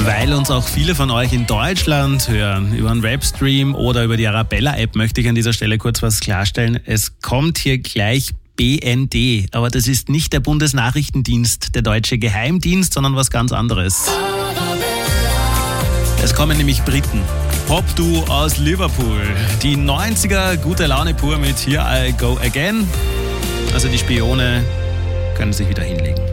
Weil uns auch viele von euch in Deutschland hören, über einen Webstream oder über die Arabella-App, möchte ich an dieser Stelle kurz was klarstellen. Es kommt hier gleich BND, aber das ist nicht der Bundesnachrichtendienst, der deutsche Geheimdienst, sondern was ganz anderes. Es kommen nämlich Briten. Pop-Duo aus Liverpool. Die 90er, gute Laune pur mit Here I Go Again. Also die Spione können sich wieder hinlegen.